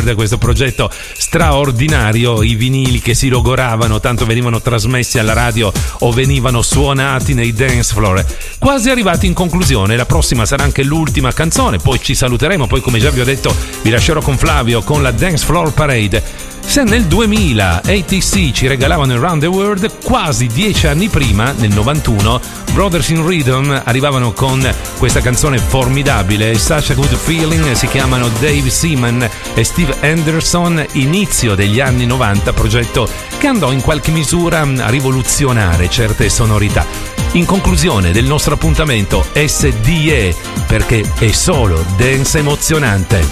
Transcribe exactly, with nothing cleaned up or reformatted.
World, questo progetto straordinario, i vinili che si logoravano, tanto venivano trasmessi alla radio o venivano suonati nei dance floor. Quasi arrivati in conclusione, la prossima sarà anche l'ultima canzone, poi ci saluteremo, poi come già vi ho detto vi lascerò con Flavio con la Dance Floor Parade. Se nel duemila A T C ci regalavano Around the World, quasi dieci anni prima, nel novantuno, Brothers in Rhythm arrivavano con questa canzone formidabile, Such a Good Feeling. Si chiamano Dave Seaman e Steve Anderson, inizio degli anni novanta, progetto che andò in qualche misura a rivoluzionare certe sonorità. In conclusione del nostro appuntamento S D E, perché è solo dance emozionante.